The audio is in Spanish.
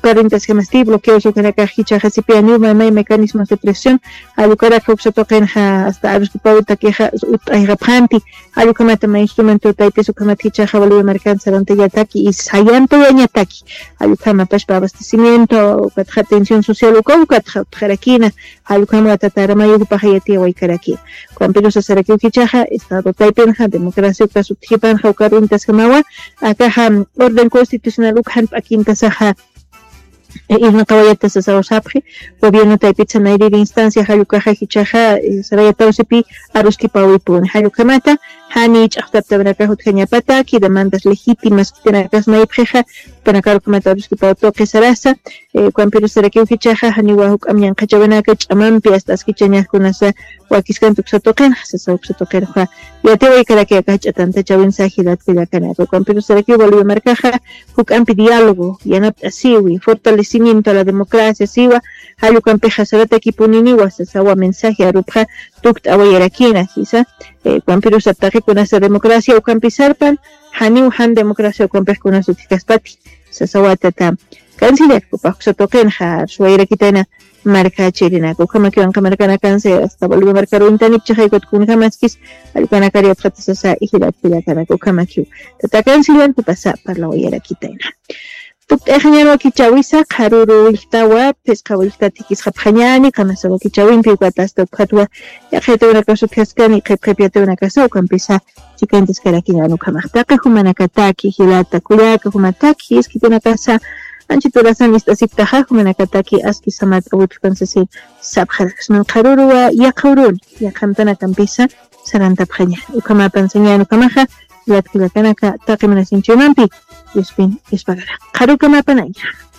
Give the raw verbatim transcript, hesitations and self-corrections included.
Sucarrintas gemasti, bloqueos o caraca hicha recipiente, may mecanismos de presión, alucara que obsotoquen hasta aruskipauta queja airaphanti, alucamata ma instrumento taipe sucamat hicha jabalú mercanza ante yataki y sayanto yañataki, alucama pash para abastecimiento, catja atención social o catja jaraquina, alucama tatarama y upajayati o icaraki. Cuando pero se será que hichaja, estado taipenja, democracia casutipan, jaucaruntas gemawa, acá orden constitucional ukhan paquinta saja. Irna kawayata sa sausapri, gobierno taipitsa nairi de instancia hayukaja hichaja, saraya tausipi, aruski pawipun, hayukamata, hanich, ahtaptabraka hutjanyapataki, demandas legítimas, tinakas naipjeja, panakarukamata aruski pawtoque sarasa, cuan pero saraki hichaja, haniwahuk amyan kachabanaka, chamampi, hasta skichanyas kunasa, wakiskantuk sotoqen, sasawuk sotoqerja, yatewa y karaki akachatanta chawin sajidat pilakanako, cuan pero saraki volvió marcaja, huk ampi diálogo, yanap asiwi, fortalecimiento a la democracia, siwa, halukan peja sarata kipunini, wasasawa mensaje arupja, tukt awayarakina, hisa, cuan pero saptaje con esa democracia, o campisarpan, hani uhan democracia, o campes con asa tikaspati, sasawatata, canciller, kupak sotoqen, ha, suayrakitana, marca chirina, kukama kiwan kamarkana kanse, hasta volvió marcar un tanip chajaygot kun kamaskis, alukana kariot jatasasa, ihilat pilakana, kukama kiw. Tata canciller, kupasa, parla wayarakitana. Tuk ejañano kichawisa, karuru iltawa, pesca wiltatikis japjañani, kamasago kichawin, piugatas tok hatwa, yajete una caso kaskani, keprepiate una casa, o campisa, chicantes karakinano kamachtaka, humanakataki, hilata kuyaka, humataki, esquite una casa, anchiturasan istasiptaja, humanakataki, aski samat, awutkansasi, sabjarax, no karurua, yakurun, yakantana campisa, saranta pjaña, ukamapan señano kamaja, lat kilakanaka, takimanas inchunampi, Yuspin, Yuspagara. Haruka Mapanaya.